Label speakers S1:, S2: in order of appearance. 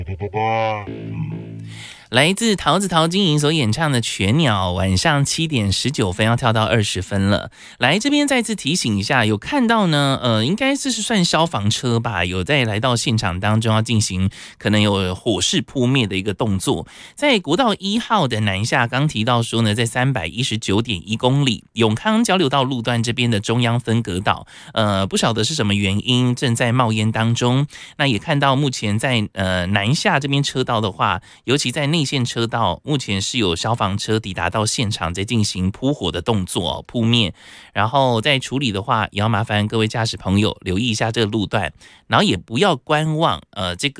S1: 来自桃子陶晶莹所演唱的《雀鸟》，晚上7点19分要跳到20分了。来这边再次提醒一下，有看到呢，应该是算消防车吧，有在来到现场当中要进行可能有火势扑灭的一个动作。在国道1号的南下，刚提到说呢，在319.1公里永康交流道路段这边的中央分隔岛，不晓得是什么原因正在冒烟当中。那也看到目前在南下这边车道的话，尤其在内线车道，目前是有消防车抵达到现场，在进行扑火的动作，扑灭。然后在处理的话，也要麻烦各位驾驶朋友留意一下这个路段，然后也不要观望这个